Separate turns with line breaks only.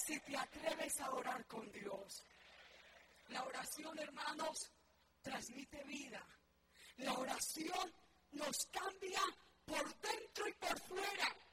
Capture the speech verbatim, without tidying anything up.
si te atreves a orar con Dios. La oración, hermanos, transmite vida. La oración nos cambia por dentro y por fuera.